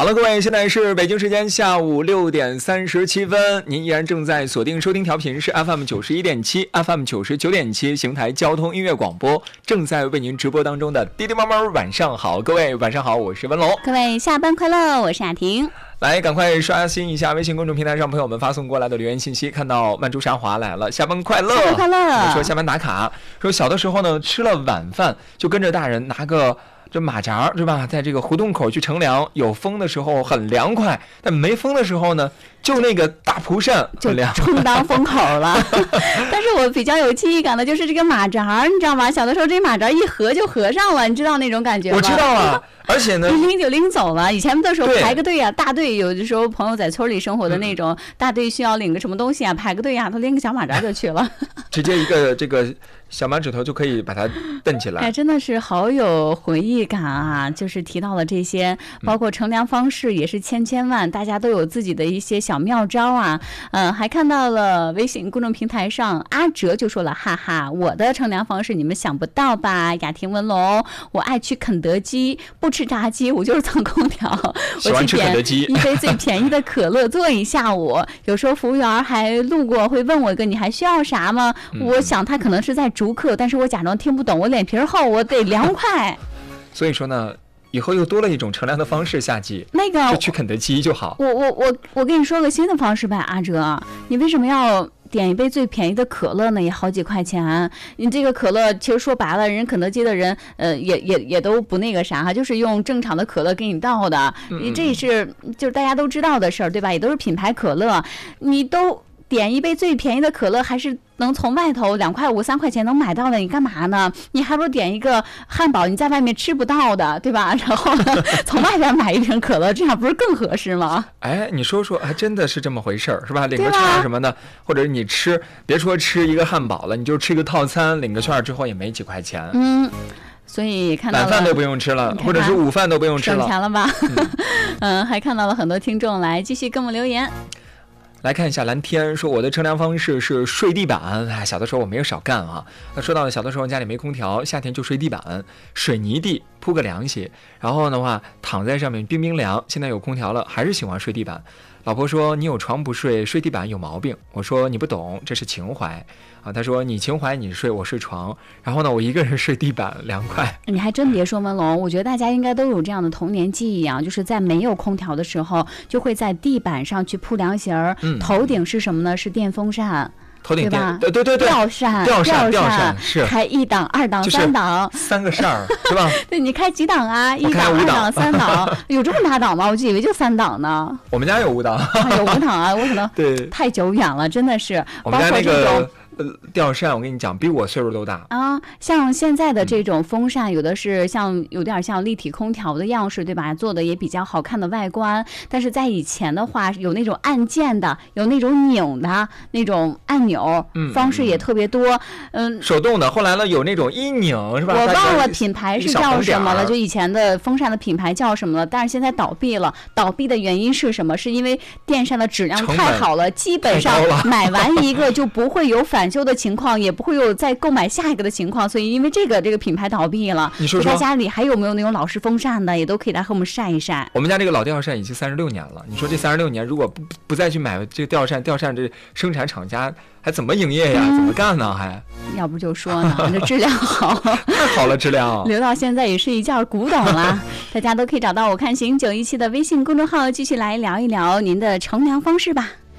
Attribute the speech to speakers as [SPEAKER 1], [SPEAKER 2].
[SPEAKER 1] 好了，各位，现在是北京时间下午6点37分，您依然正在锁定收听调频是 FM 91.7 FM 99.7邢台交通音乐广播，正在为您直播当中的滴滴猫猫晚上好，各位晚上好，我是文龙，
[SPEAKER 2] 各位下班快乐，我是雅婷。
[SPEAKER 1] 来，赶快刷新一下微信公众平台上朋友们发送过来的留言信息。看到曼珠沙华来了，下班快乐，
[SPEAKER 2] 下班快乐。
[SPEAKER 1] 说下班打卡，说小的时候呢，吃了晚饭就跟着大人拿个这马扎是吧，在这个胡同口去乘凉，有风的时候很凉快，但没风的时候呢，就那个大蒲扇
[SPEAKER 2] 就充当风口了。但是我比较有记忆感的就是这个马扎，你知道吗？小的时候这马扎一合就合上了，你知道那种感觉吗？
[SPEAKER 1] 我知道啊。而且呢，
[SPEAKER 2] 一拎就拎走了。以前的时候排个队啊，大队，有的时候朋友在村里生活的那种，大队需要领个什么东西啊，排个队啊，他拎个小马扎就去了，
[SPEAKER 1] 直接一个这个小马指头就可以把它蹬起来。
[SPEAKER 2] 哎，真的是好有回忆感啊！就是提到了这些，包括乘凉方式也是千万，大家都有自己的一些小妙招啊。还看到了微信公众平台上阿哲就说了，哈哈，我的乘凉方式你们想不到吧？雅婷文龙，我爱去肯德基，不吃炸鸡，我就是蹭空调，我去点一杯最便宜的可乐坐一下午。有时候服务员还路过会问我一个，你还需要啥吗？我想他可能是在逐客，但是我假装听不懂，我脸皮厚，我得凉快。
[SPEAKER 1] 所以说呢，以后又多了一种乘凉的方式，夏季
[SPEAKER 2] 那个
[SPEAKER 1] 就去肯德基就好。
[SPEAKER 2] 我跟你说个新的方式吧，阿哲，你为什么要点一杯最便宜的可乐呢？也好几块钱。你这个可乐其实说白了，人肯德基的人也都不那个啥哈，就是用正常的可乐给你倒的。这也是就是大家都知道的事儿，对吧？也都是品牌可乐，你都点一杯最便宜的可乐，还是能从外头2块5、3块钱能买到的，你干嘛呢？你还不如点一个汉堡，你在外面吃不到的，对吧？然后呢，从外边买一瓶可乐，这样不是更合适吗？
[SPEAKER 1] 哎，你说说，还真的是这么回事儿，是吧？领个券什么的，或者你吃，别说吃一个汉堡了，你就吃一个套餐，领个券之后也没几块钱。
[SPEAKER 2] 所以看到了
[SPEAKER 1] 晚饭都不用吃了，或者是午饭都不用吃了，
[SPEAKER 2] 省钱了吧？还看到了很多听众来继续跟我们留言。
[SPEAKER 1] 来看一下蓝天说，我的乘凉方式是睡地板。小的时候我没有少干啊。那说到了小的时候家里没空调，夏天就睡地板，水泥地铺个凉席，然后的话躺在上面冰冰凉。现在有空调了，还是喜欢睡地板。老婆说你有床不睡，睡地板有毛病。我说你不懂，这是情怀啊。他说你情怀你睡，我睡床。然后呢，我一个人睡地板凉快。
[SPEAKER 2] 你还真别说，文龙，我觉得大家应该都有这样的童年记忆啊，就是在没有空调的时候，就会在地板上去铺凉席儿。头顶是什么呢？是电风扇。
[SPEAKER 1] 头顶
[SPEAKER 2] 电，
[SPEAKER 1] 对，
[SPEAKER 2] 吊扇
[SPEAKER 1] 是
[SPEAKER 2] 开1档、2档、3档
[SPEAKER 1] ，3个扇儿是吧？
[SPEAKER 2] 对，你开几档啊？1档、2档、3档，有这么大档吗？我就以为就3档呢。
[SPEAKER 1] 我们家有5档，
[SPEAKER 2] 有5档啊！我可能
[SPEAKER 1] 对
[SPEAKER 2] 太久远了，真的是。
[SPEAKER 1] 我们家那个吊扇，我跟你讲，比我岁数都大
[SPEAKER 2] 啊。像现在的这种风扇，有的是有点像立体空调的样式，对吧？做的也比较好看的外观。但是在以前的话，有那种按键的，有那种拧的那种按钮，方式也特别多。
[SPEAKER 1] 手动的，后来呢有那种一拧是吧？
[SPEAKER 2] 我忘了品牌是叫什么了，就以前的风扇的品牌叫什么了？但是现在倒闭了。倒闭的原因是什么？是因为电扇的质量太好了，基本上买完一个就不会有返修的情况，也不会有再购买下一个的情况，所以因为这个品牌倒闭了。
[SPEAKER 1] 你说
[SPEAKER 2] 大家家里还有没有那种老式风扇的，也都可以来和我们晒一晒。
[SPEAKER 1] 我们家这个老吊扇已经36年了，你说这36年如果不再去买这个吊扇这生产厂家还怎么营业呀？怎么干呢？还
[SPEAKER 2] 要不就说呢，这质量好，
[SPEAKER 1] 太好了，质量
[SPEAKER 2] 留到现在也是一件古董了。大家都可以找到我看行917的微信公众号，继续来聊一聊您的乘凉方式吧。